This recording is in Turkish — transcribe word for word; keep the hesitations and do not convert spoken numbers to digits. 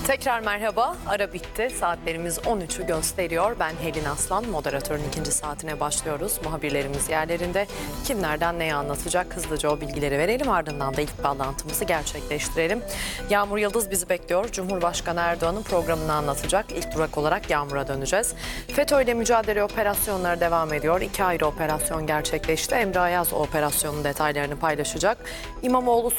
Tekrar merhaba. Ara bitti. Saatlerimiz on üçü gösteriyor. Ben Helin Aslan. Moderatörün ikinci saatine başlıyoruz. Muhabirlerimiz yerlerinde. Kimlerden neyi anlatacak? Hızlıca o bilgileri verelim. Ardından da ilk bağlantımızı gerçekleştirelim. Yağmur Yıldız bizi bekliyor. Cumhurbaşkanı Erdoğan'ın programını anlatacak. İlk durak olarak Yağmur'a döneceğiz. FETÖ'yle mücadele operasyonları devam ediyor. İki ayrı operasyon gerçekleşti. Emre Ayaz o operasyonun detaylarını paylaşacak. İmamoğlu